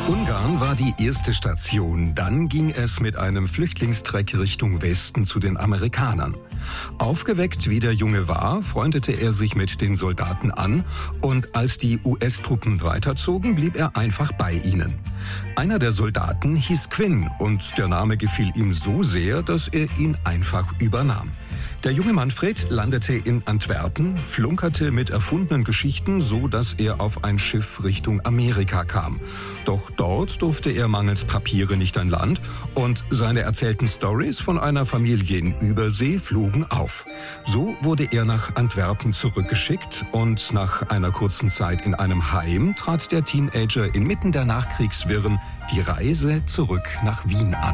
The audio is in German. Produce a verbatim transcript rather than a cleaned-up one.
Ungarn war die erste Station. Dann ging es mit einem Flüchtlingstreck Richtung Westen zu den Amerikanern. Aufgeweckt wie der Junge war, freundete er sich mit den Soldaten an und als die U S-Truppen weiterzogen, blieb er einfach bei ihnen. Einer der Soldaten hieß Quinn und der Name gefiel ihm so sehr, dass er ihn einfach übernahm. Der junge Manfred landete in Antwerpen, flunkerte mit erfundenen Geschichten, so dass er auf ein Schiff Richtung Amerika kam. Doch dort durfte er mangels Papiere nicht an Land und seine erzählten Stories von einer Familie in Übersee flogen auf. So wurde er nach Antwerpen zurückgeschickt und nach einer kurzen Zeit in einem Heim trat der Teenager inmitten der Nachkriegswirren die Reise zurück nach Wien an.